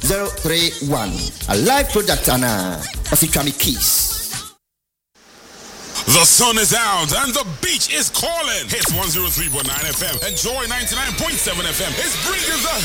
031. A live project and Osichami Keys. The sun is out and the beach is calling. Hits 103.9 FM and Joy 99.7 FM is bringing the